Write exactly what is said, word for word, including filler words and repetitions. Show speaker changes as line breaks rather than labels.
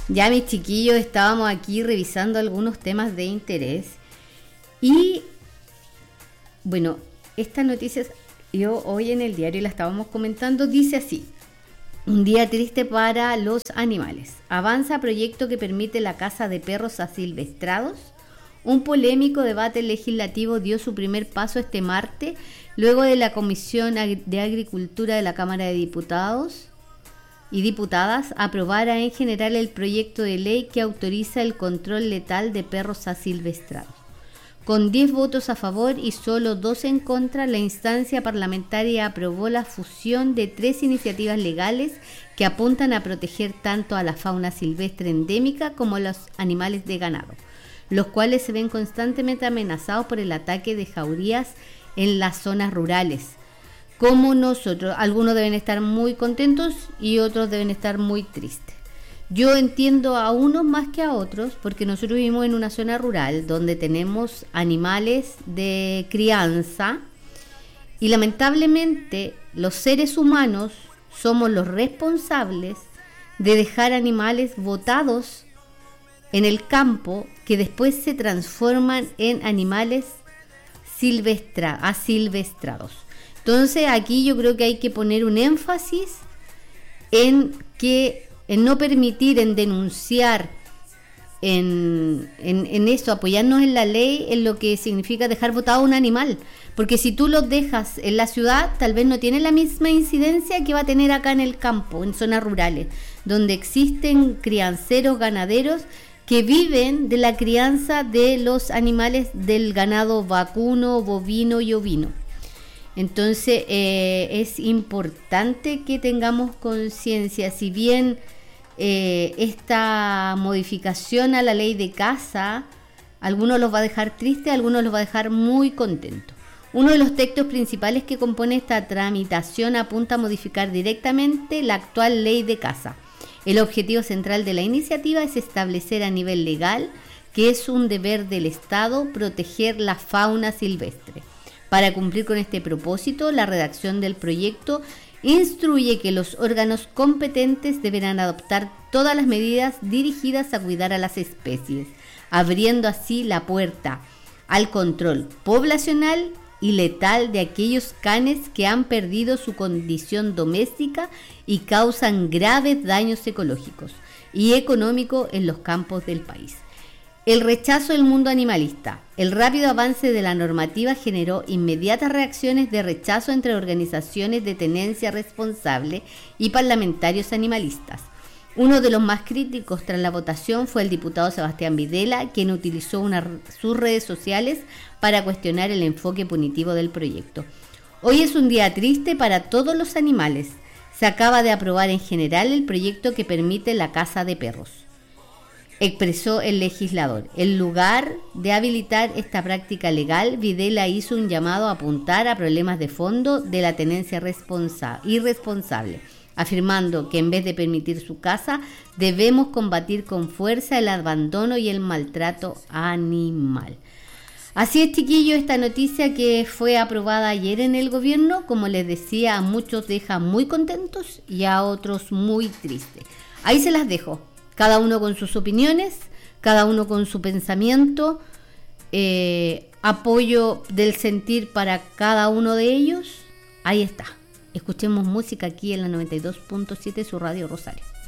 Ya mis chiquillos estábamos aquí revisando algunos temas de interés y bueno, esta noticia yo hoy en el diario la estábamos comentando, dice así: un día triste para los animales. Avanza proyecto que permite la caza de perros asilvestrados. Un polémico debate legislativo dio su primer paso este martes, luego de la Comisión de Agricultura de la Cámara de Diputados y Diputadas aprobara en general el proyecto de ley que autoriza el control letal de perros asilvestrados. Con diez votos a favor y solo dos en contra, la instancia parlamentaria aprobó la fusión de tres iniciativas legales que apuntan a proteger tanto a la fauna silvestre endémica como a los animales de ganado, los cuales se ven constantemente amenazados por el ataque de jaurías en las zonas rurales. Como nosotros, algunos deben estar muy contentos y otros deben estar muy tristes. Yo entiendo a unos más que a otros porque nosotros vivimos en una zona rural donde tenemos animales de crianza y lamentablemente los seres humanos somos los responsables de dejar animales botados en el campo que después se transforman en animales silvestra, asilvestrados. Entonces aquí yo creo que hay que poner un énfasis en que en no permitir, en denunciar, en, en, en eso, apoyarnos en la ley, en lo que significa dejar botado un animal. Porque si tú los dejas en la ciudad, tal vez no tiene la misma incidencia que va a tener acá en el campo, en zonas rurales, donde existen crianceros, ganaderos, que viven de la crianza de los animales del ganado vacuno, bovino y ovino. Entonces eh, es importante que tengamos conciencia, si bien eh, esta modificación a la ley de caza, algunos los va a dejar tristes, algunos los va a dejar muy contentos. Uno de los textos principales que compone esta tramitación apunta a modificar directamente la actual ley de caza. El objetivo central de la iniciativa es establecer a nivel legal que es un deber del Estado proteger la fauna silvestre. Para cumplir con este propósito, la redacción del proyecto instruye que los órganos competentes deberán adoptar todas las medidas dirigidas a cuidar a las especies, abriendo así la puerta al control poblacional y letal de aquellos canes que han perdido su condición doméstica y causan graves daños ecológicos y económicos en los campos del país. El rechazo del mundo animalista. El rápido avance de la normativa generó inmediatas reacciones de rechazo entre organizaciones de tenencia responsable y parlamentarios animalistas. Uno de los más críticos tras la votación fue el diputado Sebastián Videla, quien utilizó una, sus redes sociales para cuestionar el enfoque punitivo del proyecto. Hoy es un día triste para todos los animales. Se acaba de aprobar en general el proyecto que permite la caza de perros, expresó el legislador. En lugar de habilitar esta práctica legal, Videla hizo un llamado a apuntar a problemas de fondo de la tenencia responsa- irresponsable, afirmando que en vez de permitir su caza, debemos combatir con fuerza el abandono y el maltrato animal. Así es, chiquillos, esta noticia que fue aprobada ayer en el gobierno, como les decía, a muchos deja muy contentos y a otros muy tristes. Ahí se las dejo. Cada uno con sus opiniones, cada uno con su pensamiento, eh, apoyo del sentir para cada uno de ellos. Ahí está. Escuchemos música aquí en la noventa y dos punto siete, su Radio Rosario.